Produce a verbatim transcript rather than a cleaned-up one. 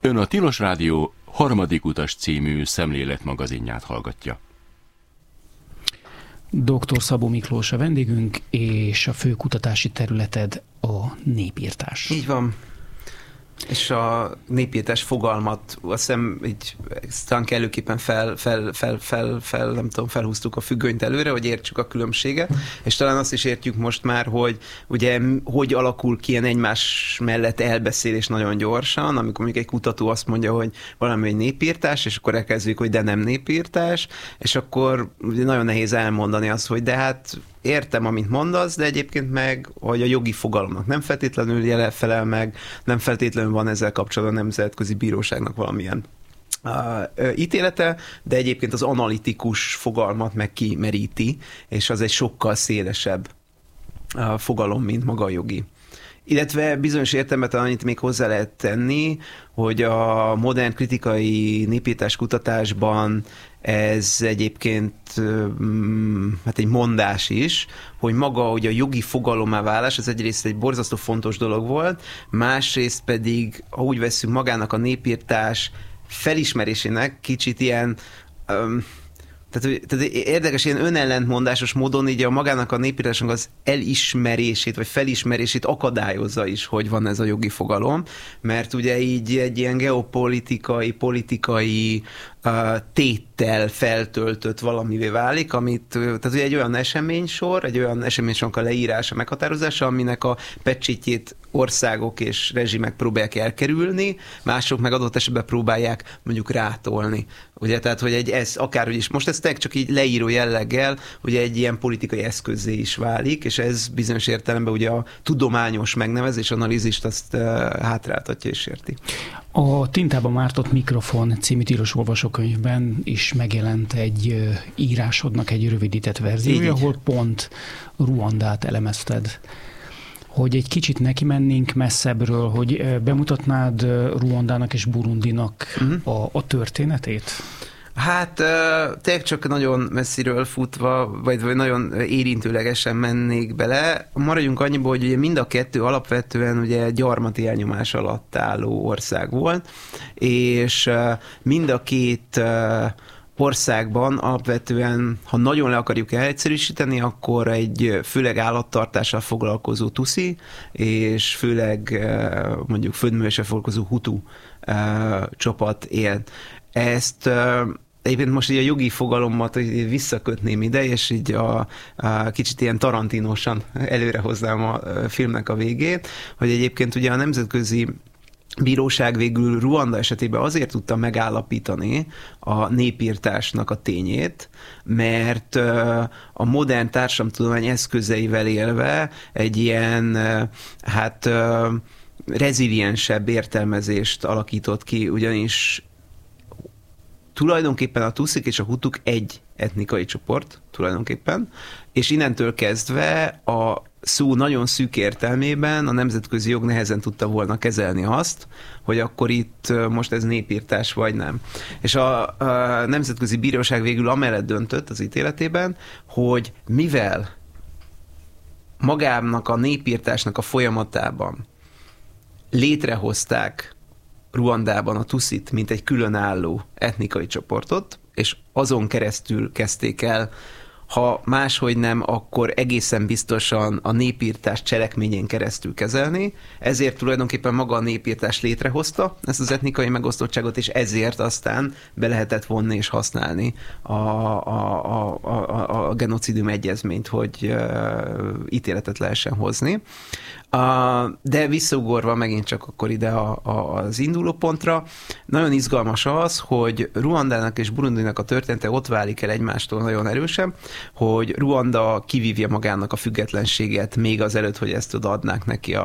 Ön a Tilos Rádió Harmadik utas című szemléletmagazinját hallgatja. doktor Szabó Miklós a vendégünk, és a fő kutatási területed a népírtás. Így van. És a népírtás fogalmat azt hiszem így talán kellőképpen fel, fel, fel, fel, fel, nem tudom, felhúztuk a függönyt előre, hogy értsük a különbséget, és talán azt is értjük most már, hogy ugye hogy alakul ki ilyen egymás mellett elbeszélés nagyon gyorsan, amikor még egy kutató azt mondja, hogy valami egy népírtás, és akkor elkezdjük, hogy de nem népírtás, és akkor ugye nagyon nehéz elmondani azt, hogy de hát értem, amit mondasz, de egyébként meg, hogy a jogi fogalomnak nem feltétlenül jele felel meg, nem feltétlenül van ezzel kapcsolatban a Nemzetközi Bíróságnak valamilyen uh, ítélete, de egyébként az analitikus fogalmat meg kimeríti, és az egy sokkal szélesebb uh, fogalom, mint maga a jogi. Illetve bizonyos értelemben annyit még hozzá lehet tenni, hogy a modern kritikai népírtás kutatásban ez egyébként hát egy mondás is, hogy maga, hogy a jogi fogalommá válás, az egyrészt egy borzasztó fontos dolog volt, másrészt pedig, ha úgy veszünk, magának a népírtás felismerésének kicsit ilyen... Um, Tehát, tehát érdekes, ilyen önellentmondásos módon így a magának a népírtásnak az elismerését, vagy felismerését akadályozza is, hogy van ez a jogi fogalom, mert ugye így egy ilyen geopolitikai, politikai uh, téttel feltöltött valamivé válik, amit, tehát ugye egy olyan eseménysor, egy olyan eseménysornak a leírása, meghatározása, aminek a pecsétjét országok és rezsimek próbálják elkerülni, mások meg adott esetben próbálják mondjuk rátolni. Ugye, tehát, hogy egy ez, akárhogy is, most ez csak így leíró jelleggel, ugye egy ilyen politikai eszközzé is válik, és ez bizonyos értelemben ugye a tudományos megnevezés, analízist azt uh, hátráltatja és érti. A Tintában mártott mikrofon című tilos olvasókönyvben is megjelent egy uh, írásodnak egy rövidített verziója, ahol pont Ruandát elemezted. Hogy egy kicsit neki mennénk messzebbről, hogy bemutatnád Ruandának és Burundinak uh-huh. a, a történetét? Hát tényleg csak nagyon messziről futva, vagy, vagy nagyon érintőlegesen mennék bele. Maradjunk annyiból, hogy ugye mind a kettő alapvetően ugye gyarmati elnyomás alatt álló ország volt, és mind a két országban alapvetően, ha nagyon le akarjuk elegyszerűsíteni, akkor egy főleg állattartással foglalkozó tuszi, és főleg mondjuk földműveléssel foglalkozó hutu csapat él. Ezt egyébként most így a jogi fogalomat visszakötném ide, és így a, a kicsit ilyen tarantinosan előrehoznám a filmnek a végét, hogy egyébként ugye a Nemzetközi Bíróság végül Ruanda esetében azért tudta megállapítani a népírtásnak a tényét, mert a modern társadalomtudomány eszközeivel élve egy ilyen, hát reziliensebb értelmezést alakított ki, ugyanis tulajdonképpen a tuszik és a hutuk egy etnikai csoport, tulajdonképpen, és innentől kezdve a szó nagyon szűk értelmében a nemzetközi jog nehezen tudta volna kezelni azt, hogy akkor itt most ez népírtás vagy nem. És a, a Nemzetközi Bíróság végül amellett döntött az ítéletében, hogy mivel magának a népírtásnak a folyamatában létrehozták Ruandában a tuszit, mint egy különálló etnikai csoportot, és azon keresztül kezdték el, ha máshogy nem, akkor egészen biztosan a népírtás cselekményén keresztül kezelni. Ezért tulajdonképpen maga a népírtás létrehozta ezt az etnikai megosztottságot, és ezért aztán be lehetett vonni és használni a, a, a, a, a genocidium egyezményt, hogy uh, ítéletet lehessen hozni. Uh, de visszaugorva megint csak akkor ide a, a, az induló pontra, nagyon izgalmas az, hogy Ruandának és Burundinak a története ott válik el egymástól nagyon erősen, hogy Ruanda kivívja magának a függetlenséget még azelőtt, hogy ezt odaadnák neki a,